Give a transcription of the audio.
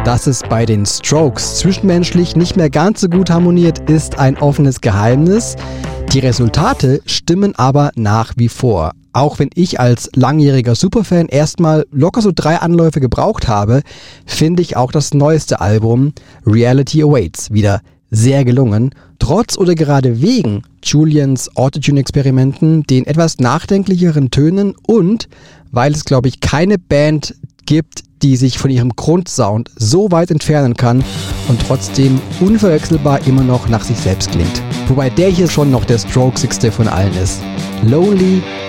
Dass es bei den Strokes zwischenmenschlich nicht mehr ganz so gut harmoniert, ist ein offenes Geheimnis. Die Resultate stimmen aber nach wie vor. Auch wenn ich als langjähriger Superfan erstmal locker so 3 Anläufe gebraucht habe, finde ich auch das neueste Album Reality Awaits wieder sehr gelungen. Trotz oder gerade wegen Julians Autotune-Experimenten, den etwas nachdenklicheren Tönen und weil es, glaube ich, keine Band gibt, die sich von ihrem Grundsound so weit entfernen kann und trotzdem unverwechselbar immer noch nach sich selbst klingt. Wobei der hier schon noch der Strokesigste von allen ist. Lonely